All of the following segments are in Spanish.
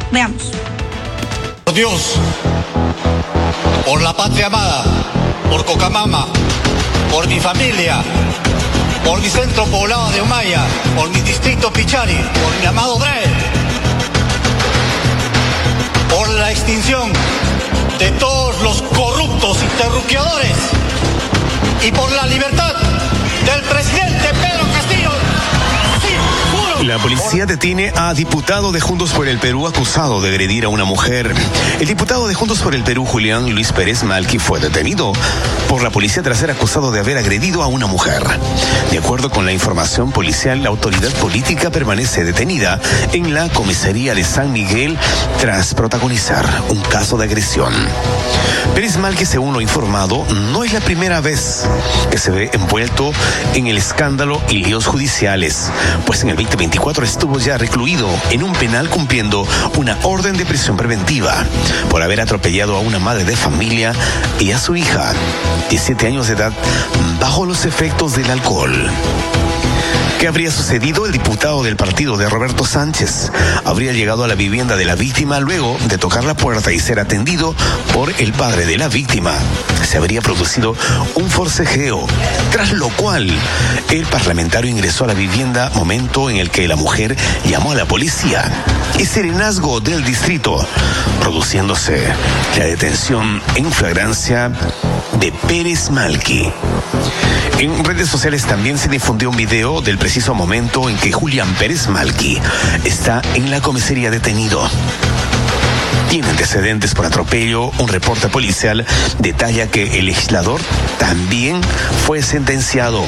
Veamos. Por Dios, por la patria amada, por Cocamama, por mi familia, por mi centro poblado de Omaya, por mi distrito Pichari, por mi amado Brae, por la extinción de todos los corruptos y terruqueadores y por la libertad del presidente Pedro Castillo. La policía detiene a diputado de Juntos por el Perú acusado de agredir a una mujer. El diputado de Juntos por el Perú, Julián Luis Pérez Malqui, fue detenido por la policía tras ser acusado de haber agredido a una mujer. De acuerdo con la información policial, la autoridad política permanece detenida en la comisaría de San Miguel tras protagonizar un caso de agresión. Pérez Malqui, según lo informado, no es la primera vez que se ve envuelto en el escándalo y líos judiciales, pues en el 2024 estuvo ya recluido en un penal cumpliendo una orden de prisión preventiva por haber atropellado a una madre de familia y a su hija, 17 años de edad, bajo los efectos del alcohol. ¿Qué habría sucedido? El diputado del partido de Roberto Sánchez habría llegado a la vivienda de la víctima luego de tocar la puerta y ser atendido por el padre de la víctima. Se habría producido un forcejeo, tras lo cual el parlamentario ingresó a la vivienda, momento en el que la mujer llamó a la policía. Y serenazgo del distrito, produciéndose la detención en flagrancia de Pérez Malqui. En redes sociales también se difundió un video del preciso momento en que Julián Pérez Malqui está en la comisaría detenido. Tiene antecedentes por atropello. Un reporte policial detalla que el legislador también fue sentenciado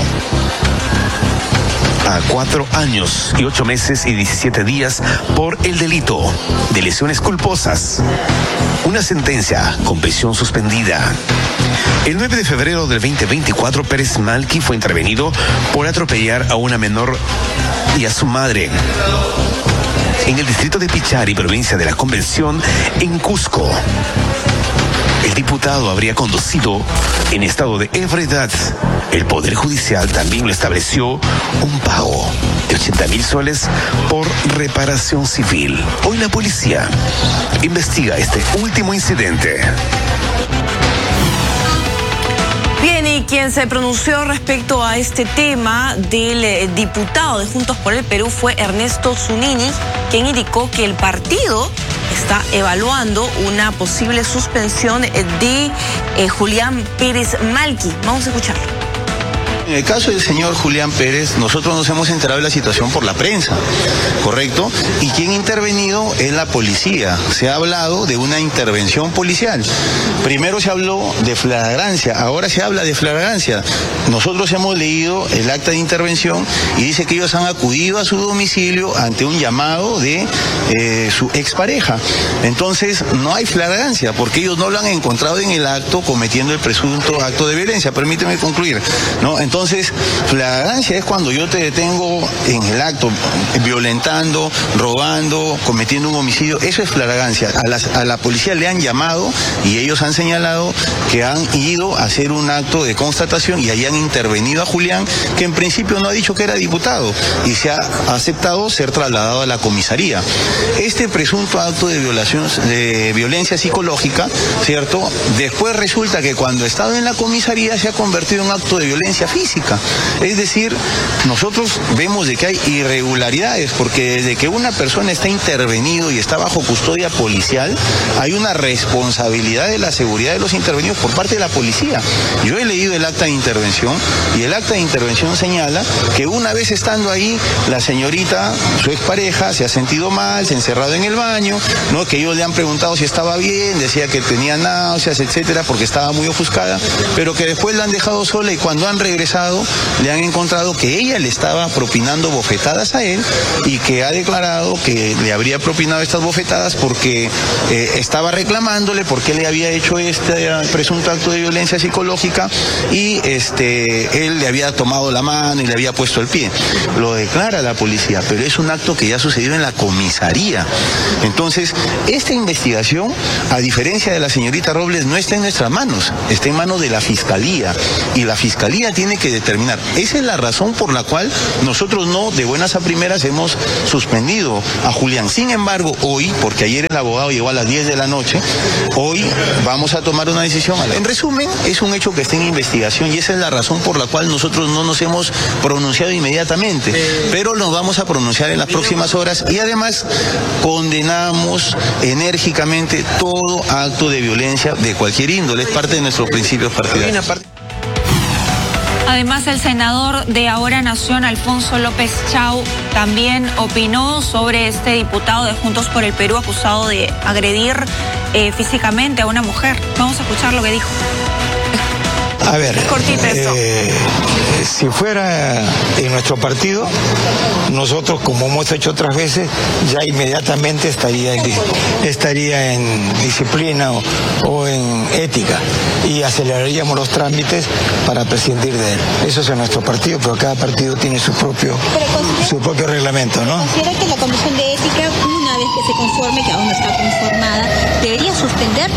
a 4 años y 8 meses y 17 días por el delito de lesiones culposas. Una sentencia con prisión suspendida. El 9 de febrero del 2024, Pérez Malqui fue intervenido por atropellar a una menor y a su madre en el distrito de Pichari, provincia de la Convención, en Cusco. El diputado habría conducido en estado de ebriedad. El Poder Judicial también le estableció un pago de 80.000 soles por reparación civil. Hoy la policía investiga este último incidente. Bien, y quien se pronunció respecto a este tema del diputado de Juntos por el Perú fue Ernesto Zunini, quien indicó que el partido está evaluando una posible suspensión de Julián Pérez Malqui. Vamos a escucharlo. En el caso del señor Julián Pérez, nosotros nos hemos enterado de la situación por la prensa, ¿correcto? Y quien ha intervenido es la policía. Se ha hablado de una intervención policial. Primero se habló de flagrancia, ahora se habla de flagrancia. Nosotros hemos leído el acta de intervención y dice que ellos han acudido a su domicilio ante un llamado de su expareja. Entonces no hay flagrancia porque ellos no lo han encontrado en el acto cometiendo el presunto acto de violencia. Permíteme concluir, ¿no? Entonces, flagrancia es cuando yo te detengo en el acto, violentando, robando, cometiendo un homicidio. Eso es flagrancia. A la policía le han llamado y ellos han señalado que han ido a hacer un acto de constatación y ahí han intervenido a Julián, que en principio no ha dicho que era diputado y se ha aceptado ser trasladado a la comisaría. Este presunto acto de violación, de violencia psicológica, ¿cierto? Después resulta que cuando ha estado en la comisaría se ha convertido en un acto de violencia física. Es decir, nosotros vemos de que hay irregularidades, porque desde que una persona está intervenido y está bajo custodia policial, hay una responsabilidad de la seguridad de los intervenidos por parte de la policía. Yo he leído el acta de intervención y el acta de intervención señala que una vez estando ahí, la señorita, su expareja, se ha sentido mal, se ha encerrado en el baño, ¿no? Que ellos le han preguntado si estaba bien, decía que tenía náuseas, etcétera, porque estaba muy ofuscada, pero que después la han dejado sola y cuando han regresado le han encontrado que ella le estaba propinando bofetadas a él y que ha declarado que le habría propinado estas bofetadas porque estaba reclamándole porque le había hecho este presunto acto de violencia psicológica y él le había tomado la mano y le había puesto el pie. Lo declara la policía, pero es un acto que ya ha sucedido en la comisaría. Entonces, esta investigación, a diferencia de la señorita Robles, no está en nuestras manos, está en manos de la Fiscalía y la Fiscalía tiene que que determinar. Esa es la razón por la cual nosotros no, de buenas a primeras, hemos suspendido a Julián. Sin embargo, hoy, porque ayer el abogado llegó a las 10 de la noche, hoy vamos a tomar una decisión. En resumen, es un hecho que está en investigación y esa es la razón por la cual nosotros no nos hemos pronunciado inmediatamente, pero nos vamos a pronunciar en las próximas horas y además condenamos enérgicamente todo acto de violencia de cualquier índole, es parte de nuestros principios partidarios. Además, el senador de Ahora Nación, Alfonso López Chau, también opinó sobre este diputado de Juntos por el Perú acusado de agredir físicamente a una mujer. Vamos a escuchar lo que dijo. A ver, cortito eso. Si fuera en nuestro partido, nosotros, como hemos hecho otras veces, ya inmediatamente estaría en disciplina o en ética y aceleraríamos los trámites para prescindir de él. Eso es en nuestro partido, pero cada partido tiene su propio reglamento, ¿no? ¿Considera que la Comisión de Ética, una vez que se conforme, que aún no está conformada, debería suspender?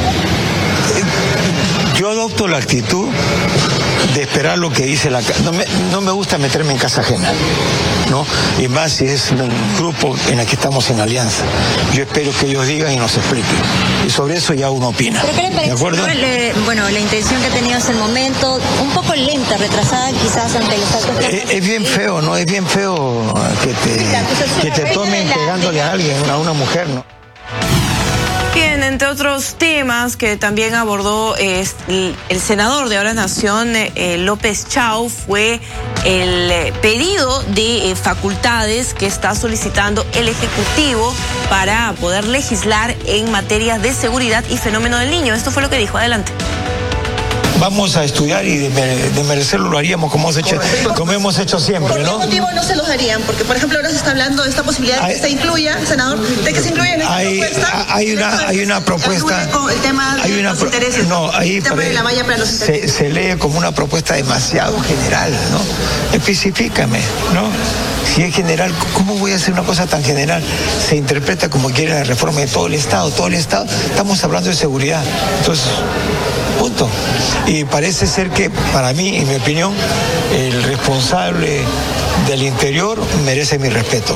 Yo adopto la actitud de esperar lo que dice la... No me gusta meterme en casa ajena, ¿no? Y más si es un grupo en el que estamos en alianza. Yo espero que ellos digan y nos expliquen. Y sobre eso ya uno opina. ¿Pero qué le parece? ¿De acuerdo? Bueno, la intención que ha tenido hasta el momento, un poco lenta, retrasada quizás ante los actos... Es bien feo, ¿no? Es bien feo que te tomen pegándole a alguien, a una mujer, ¿no? Bien, entre otros temas que también abordó el senador de Ahora Nación, López Chau, fue el pedido de facultades que está solicitando el Ejecutivo para poder legislar en materias de seguridad y fenómeno del niño. Esto fue lo que dijo. Adelante. Vamos a estudiar y de merecerlo lo haríamos como hemos hecho siempre, ¿no? ¿Por qué motivo no se los darían? Porque, por ejemplo, ahora se está hablando de esta posibilidad de que se incluya, senador, de que se incluya en esta propuesta. Hay una propuesta. El tema de los intereses. No, ahí el tema de la valla para los intereses. Se lee como una propuesta demasiado general, ¿no? Especifícame, ¿no? Si es general, ¿cómo voy a hacer una cosa tan general? Se interpreta como quiere la reforma de todo el Estado. Estamos hablando de seguridad. Entonces, punto. Y parece ser que, para mí, en mi opinión, el responsable del interior merece mi respeto.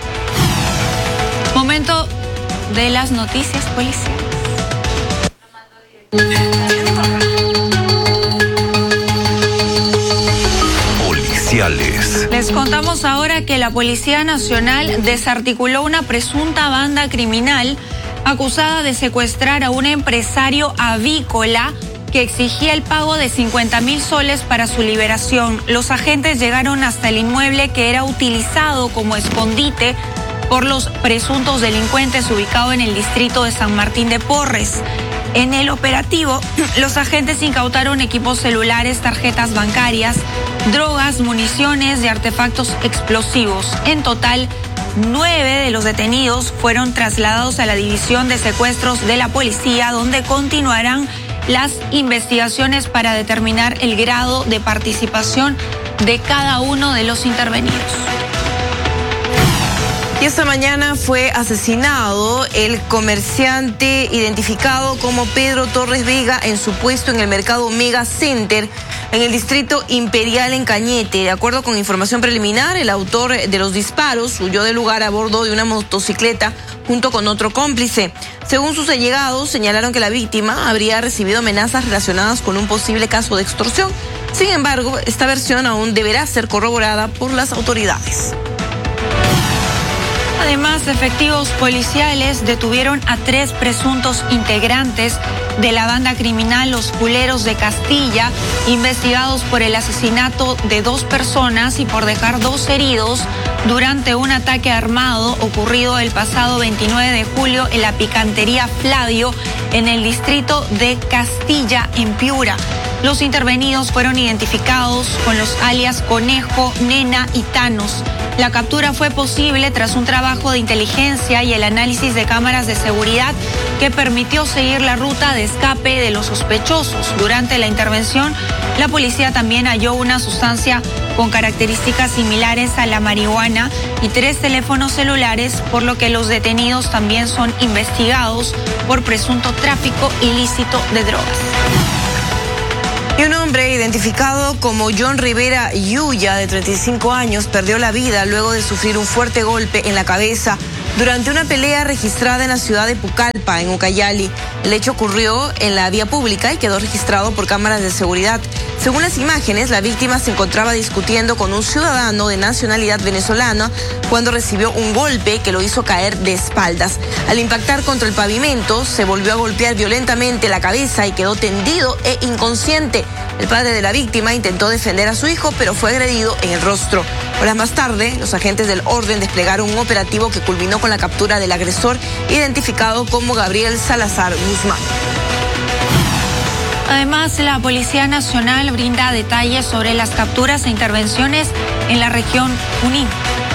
Momento de las noticias policiales. Les contamos ahora que la Policía Nacional desarticuló una presunta banda criminal acusada de secuestrar a un empresario avícola que exigía el pago de 50.000 soles para su liberación. Los agentes llegaron hasta el inmueble que era utilizado como escondite por los presuntos delincuentes ubicado en el distrito de San Martín de Porres. En el operativo, los agentes incautaron equipos celulares, tarjetas bancarias, drogas, municiones y artefactos explosivos. En total, 9 de los detenidos fueron trasladados a la División de Secuestros de la Policía, donde continuarán las investigaciones para determinar el grado de participación de cada uno de los intervenidos. Y esta mañana fue asesinado el comerciante identificado como Pedro Torres Vega en su puesto en el mercado Mega Center en el distrito Imperial en Cañete. De acuerdo con información preliminar, el autor de los disparos huyó del lugar a bordo de una motocicleta junto con otro cómplice. Según sus allegados, señalaron que la víctima habría recibido amenazas relacionadas con un posible caso de extorsión. Sin embargo, esta versión aún deberá ser corroborada por las autoridades. Además, efectivos policiales detuvieron a 3 presuntos integrantes de la banda criminal Los Culeros de Castilla, investigados por el asesinato de 2 personas y por dejar 2 heridos durante un ataque armado ocurrido el pasado 29 de julio en la picantería Flavio, en el distrito de Castilla, en Piura. Los intervenidos fueron identificados con los alias Conejo, Nena y Thanos. La captura fue posible tras un trabajo de inteligencia y el análisis de cámaras de seguridad que permitió seguir la ruta de escape de los sospechosos. Durante la intervención, la policía también halló una sustancia con características similares a la marihuana y 3 teléfonos celulares, por lo que los detenidos también son investigados por presunto tráfico ilícito de drogas. Y un hombre identificado como John Rivera Yuya, de 35 años, perdió la vida luego de sufrir un fuerte golpe en la cabeza durante una pelea registrada en la ciudad de Pucallpa, en Ucayali. El hecho ocurrió en la vía pública y quedó registrado por cámaras de seguridad. Según las imágenes, la víctima se encontraba discutiendo con un ciudadano de nacionalidad venezolana cuando recibió un golpe que lo hizo caer de espaldas. Al impactar contra el pavimento, se volvió a golpear violentamente la cabeza y quedó tendido e inconsciente. El padre de la víctima intentó defender a su hijo, pero fue agredido en el rostro. Horas más tarde, los agentes del orden desplegaron un operativo que culminó con la captura del agresor, identificado como Gabriel Salazar Guzmán. Además, la Policía Nacional brinda detalles sobre las capturas e intervenciones en la región Junín.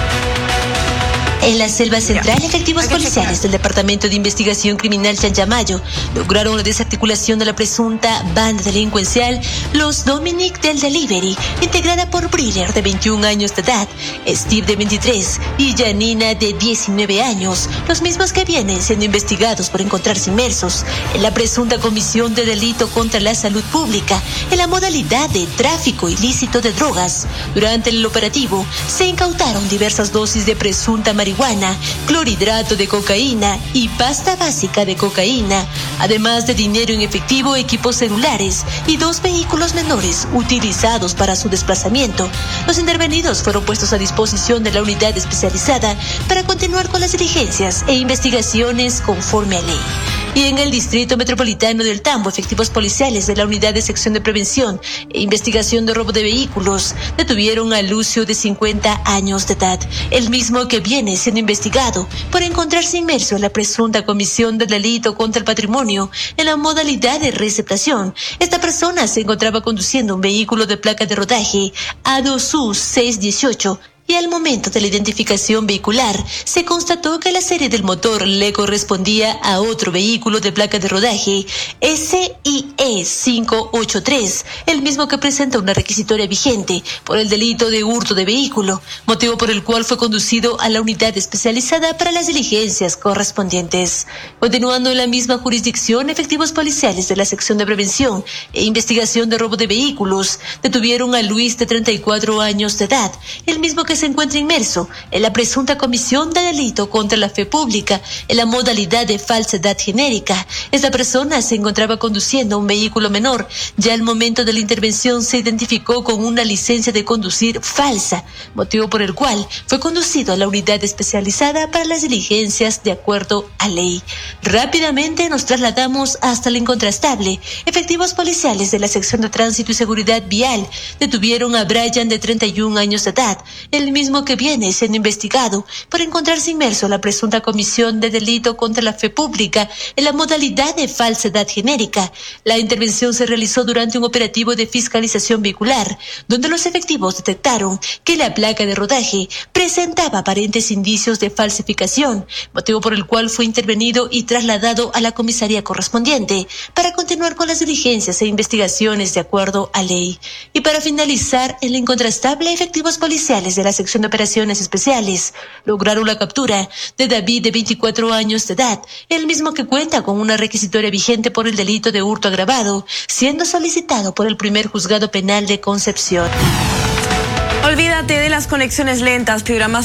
En la selva central, efectivos policiales del Departamento de Investigación Criminal Chanchamayo lograron la desarticulación de la presunta banda delincuencial Los Dominic del Delivery, integrada por Briller, de 21 años de edad, Steve, de 23, y Janina, de 19 años, los mismos que vienen siendo investigados por encontrarse inmersos en la presunta comisión de delito contra la salud pública en la modalidad de tráfico ilícito de drogas. Durante el operativo, se incautaron diversas dosis de presunta marihuana, clorhidrato de cocaína y pasta básica de cocaína, además de dinero en efectivo, equipos celulares y 2 vehículos menores utilizados para su desplazamiento. Los intervenidos fueron puestos a disposición de la unidad especializada para continuar con las diligencias e investigaciones conforme a ley. Y en el Distrito Metropolitano del Tambo, efectivos policiales de la Unidad de Sección de Prevención e Investigación de Robo de Vehículos detuvieron a Lucio, de 50 años de edad, el mismo que viene siendo investigado por encontrarse inmerso en la presunta comisión del delito contra el patrimonio en la modalidad de receptación. Esta persona se encontraba conduciendo un vehículo de placa de rodaje A2U 618 y al momento de la identificación vehicular se constató que la serie del motor le correspondía a otro vehículo de placa de rodaje SIE 583, el mismo que presenta una requisitoria vigente por el delito de hurto de vehículo, motivo por el cual fue conducido a la unidad especializada para las diligencias correspondientes. Continuando en la misma jurisdicción, efectivos policiales de la Sección de Prevención e Investigación de Robo de Vehículos detuvieron a Luis, de 34 años de edad, el mismo que se encuentra inmerso en la presunta comisión de delito contra la fe pública en la modalidad de falsedad genérica. Esta persona se encontraba conduciendo un vehículo menor. Ya al momento de la intervención se identificó con una licencia de conducir falsa, motivo por el cual fue conducido a la unidad especializada para las diligencias de acuerdo a ley. Rápidamente nos trasladamos hasta el Incontrastable. Efectivos policiales de la Sección de Tránsito y Seguridad Vial detuvieron a Brian, de 31 años de edad, el mismo que viene siendo investigado por encontrarse inmerso en la presunta comisión de delito contra la fe pública en la modalidad de falsedad genérica. La intervención se realizó durante un operativo de fiscalización vehicular, donde los efectivos detectaron que la placa de rodaje presentaba aparentes indicios de falsificación, motivo por el cual fue intervenido y trasladado a la comisaría correspondiente para continuar con las diligencias e investigaciones de acuerdo a ley. Y para finalizar, en la Incontrastable, efectivos policiales de la Sección de Operaciones Especiales lograron la captura de David, de 24 años de edad, el mismo que cuenta con una requisitoria vigente por el delito de hurto agravado, siendo solicitado por el primer juzgado penal de Concepción. Olvídate de las conexiones lentas, fibra más